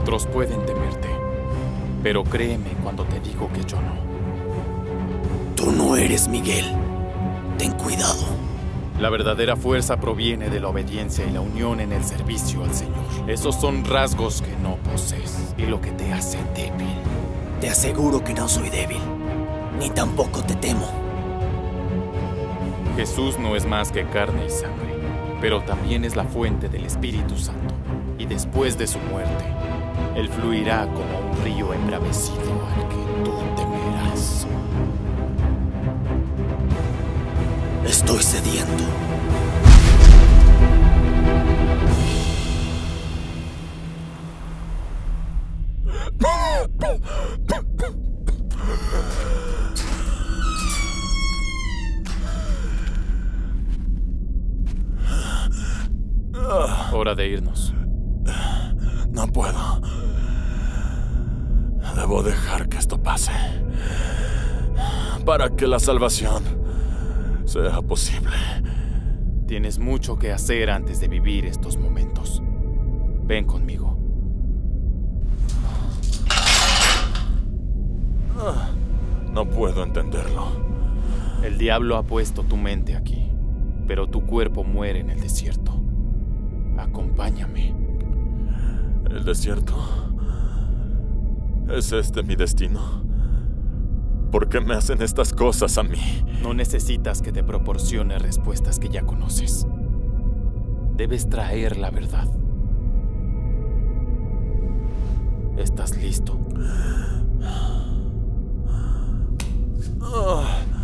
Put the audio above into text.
Otros pueden temerte, pero créeme cuando te digo que yo no. Tú no eres Miguel. Ten cuidado. La verdadera fuerza proviene de la obediencia y la unión en el servicio al Señor. Esos son rasgos que no posees y lo que te hace débil. Te aseguro que no soy débil, ni tampoco te temo. Jesús no es más que carne y sangre, pero también es la fuente del Espíritu Santo. Y después de su muerte, Él fluirá como un río embravecido al que tú temerás. Estoy sediento. Hora de irnos. No puedo. Debo dejar que esto pase. Para que la salvación sea posible. Tienes mucho que hacer antes de vivir estos momentos. Ven conmigo. No puedo entenderlo. El diablo ha puesto tu mente aquí, pero tu cuerpo muere en el desierto. Acompáñame. ¿El desierto? ¿Es este mi destino? ¿Por qué me hacen estas cosas a mí? No necesitas que te proporcione respuestas que ya conoces. Debes traer la verdad. ¿Estás listo?